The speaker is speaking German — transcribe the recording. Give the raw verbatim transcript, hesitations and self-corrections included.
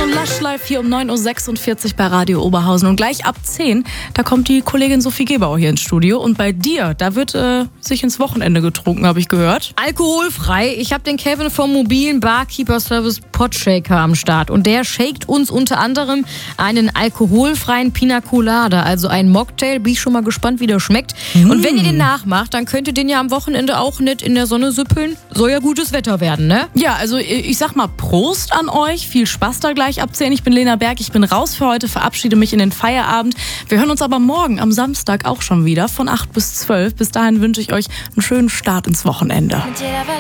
und Lush Live hier um neun Uhr sechsundvierzig bei Radio Oberhausen. Und gleich ab zehn, da kommt die Kollegin Sophie Gebauer hier ins Studio. Und bei dir, da wird äh, sich ins Wochenende getrunken, habe ich gehört. Alkoholfrei. Ich habe den Kevin vom mobilen Barkeeper-Service Podshaker am Start. Und der shakt uns unter anderem einen alkoholfreien Pina Colada, also einen Mocktail. Bin ich schon mal gespannt, wie der schmeckt. Mm. Und wenn ihr den nachmacht, dann könnt ihr den ja am Wochenende auch nicht in der Sonne süppeln. Soll ja gutes Wetter werden, ne? Ja, also ich sag mal Prost an euch. Viel Spaß da gleich ab zehn. Ich bin Lena Berg, ich bin raus für heute, verabschiede mich in den Feierabend. Wir hören uns aber morgen am Samstag auch schon wieder von acht bis zwölf. Bis dahin wünsche ich euch einen schönen Start ins Wochenende.